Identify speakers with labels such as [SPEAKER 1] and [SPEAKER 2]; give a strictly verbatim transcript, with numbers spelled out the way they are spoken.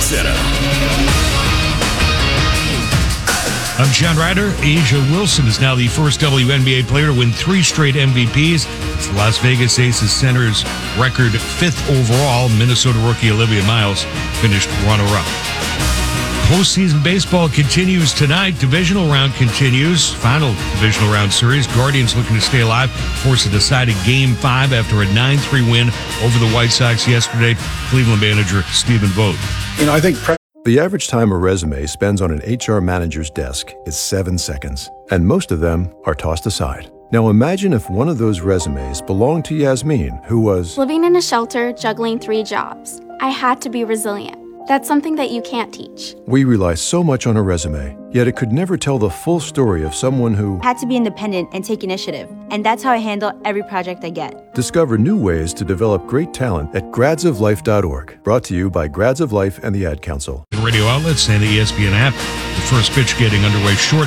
[SPEAKER 1] Center.
[SPEAKER 2] I'm John Ryder. Asia Wilson is now the first W N B A player to win three straight M V Ps. It's the Las Vegas Aces Center's record fifth overall. Minnesota rookie Olivia Miles finished runner-up. Postseason baseball continues tonight. Divisional round continues. Final divisional round series. Guardians looking to stay alive. Forced to decide a game five after a nine three win over the White Sox yesterday. Cleveland manager Stephen Vogt.
[SPEAKER 3] You know, I think... Pre-
[SPEAKER 4] The average time a resume spends on an H R manager's desk is seven seconds, and most of them are tossed aside. Now imagine if one of those resumes belonged to Yasmin, who was
[SPEAKER 5] living in a shelter, juggling three jobs. I had to be resilient. That's something that you can't teach.
[SPEAKER 4] We rely so much on a resume, yet it could never tell the full story of someone who
[SPEAKER 6] had to be independent and take initiative. And that's how I handle every project I get.
[SPEAKER 4] Discover new ways to develop great talent at grads of life dot org. Brought to you by Grads of Life and the Ad Council.
[SPEAKER 2] Radio outlets and the E S P N app. The first pitch getting underway short.